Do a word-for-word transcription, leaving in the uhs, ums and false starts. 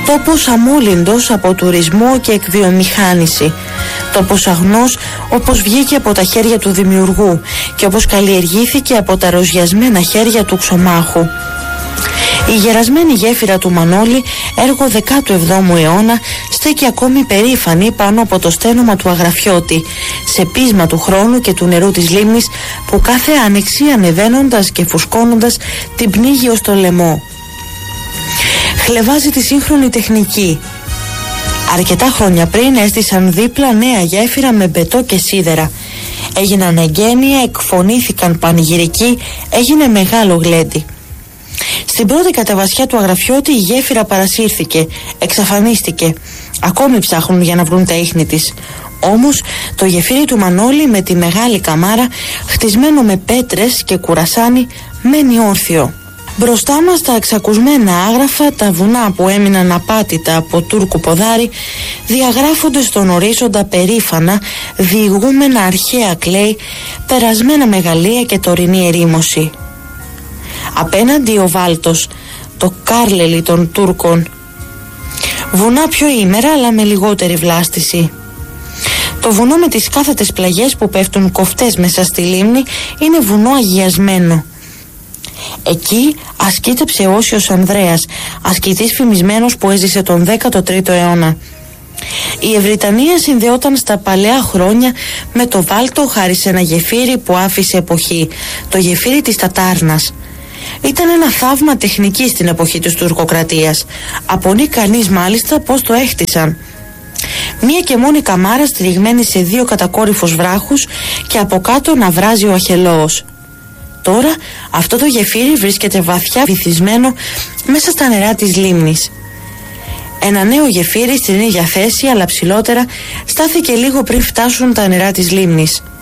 Τόπος αμόλυντος από τουρισμό και εκβιομηχάνηση. Τόπος αγνός όπως βγήκε από τα χέρια του δημιουργού και όπως καλλιεργήθηκε από τα ροζιασμένα χέρια του ξωμάχου. Η γερασμένη γέφυρα του Μανώλη, έργο δέκατου εβδόμου αιώνα, στέκει ακόμη περήφανη πάνω από το στένωμα του Αγραφιώτη, σε πείσμα του χρόνου και του νερού της λίμνης που κάθε άνοιξη ανεβαίνοντας και φουσκώνοντας την πνίγει ως το λαιμό. Χλεβάζει τη σύγχρονη τεχνική. Αρκετά χρόνια πριν έστησαν δίπλα νέα γέφυρα με μπετό και σίδερα. Έγιναν εγγένεια, εκφωνήθηκαν πανηγυρικοί, έγινε μεγάλο γλέντι. Στην πρώτη κατεβασιά του Αγραφιώτη η γέφυρα παρασύρθηκε, εξαφανίστηκε. Ακόμη ψάχνουν για να βρουν τα ίχνη της. Όμως το γεφύρι του Μανώλη με τη μεγάλη καμάρα, χτισμένο με πέτρες και κουρασάνι, μένει όρθιο. Μπροστά μας τα εξακουσμένα άγραφα, τα βουνά που έμειναν απάτητα από Τούρκου ποδάρι, διαγράφονται στον ορίζοντα περήφανα, διηγούμενα αρχαία κλέη, περασμένα μεγαλεία και τωρινή ερήμωση. Απέναντι ο Βάλτος, το Κάρλελι των Τούρκων. Βουνά πιο ήμερα αλλά με λιγότερη βλάστηση. Το βουνό με τις κάθετες πλαγιές που πέφτουν κοφτές μέσα στη λίμνη είναι βουνό αγιασμένο. Εκεί ασκείται Ψεώσιος Ανδρέας, ασκητής φημισμένος που έζησε τον δέκατο τρίτο αιώνα. Η Ευρυτανία συνδεόταν στα παλαιά χρόνια με το Βάλτο χάρη σε ένα γεφύρι που άφησε εποχή, το γεφύρι της Τατάρνας. Ήταν ένα θαύμα τεχνικής στην εποχή της τουρκοκρατίας. Απονεί κανείς μάλιστα πως το έχτισαν. Μία και μόνη καμάρα στηριγμένη σε δύο κατακόρυφους βράχους και από κάτω να βράζει ο Αχελώος. Τώρα αυτό το γεφύρι βρίσκεται βαθιά βυθισμένο μέσα στα νερά της λίμνης. Ένα νέο γεφύρι στην ίδια θέση αλλά ψηλότερα στάθηκε λίγο πριν φτάσουν τα νερά της λίμνης.